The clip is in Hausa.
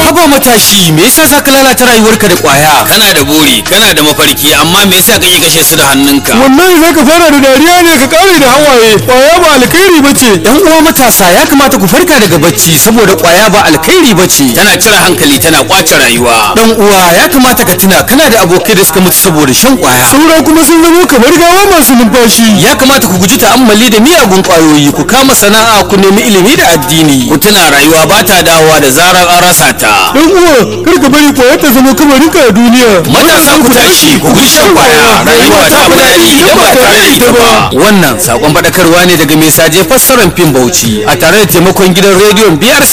haba matashi, me yasa zaka lalata rayuwarka da kwaya? Kana da buri, kana da mafarki, amma me yasa kake kashe su da hannunka? Wallahi zaka fara da dariya ne ka kare da hawaye. Kwaya ba alkhairi bace. Yan uwa matasa ya kamata ku farka daga bacci saboda kwaya ba alkhairi bace. Tana cire hankali, tana kwace rayuwa. Dan uwa ya kamata ka tuna kana da abokai da suka mutu saboda shan kwaya. Saura kuma sun zama kamar gawa masu numfashi. Ya kamata ku guji ta'ammali da miyagun kwayoyi, ku kama sana'a, ku nemi ilimi da addini. Ku tuna rayuwa ba ta dawowa da zarar an rasa ta. Dan uwa kar ka bari kwaya ta zama kamarinka a duniya. Matasa ku tashi, ku guji shan kwaya. Rayuwa ta fi daɗi idan ba tare da ita ba. Wannan sakon faɗakarwa ne daga mai saje fassarar fim Bauchi a tare da taimakon gidan rediyon BRC